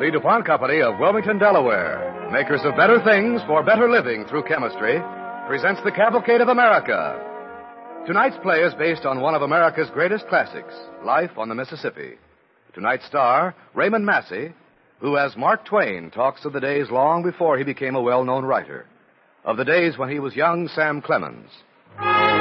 The DuPont Company of Wilmington, Delaware, makers of better things for better living through chemistry, presents The Cavalcade of America. Tonight's play is based on one of America's greatest classics, Life on the Mississippi. Tonight's star, Raymond Massey, who as Mark Twain talks of the days long before he became a well-known writer, of the days when he was young Sam Clemens.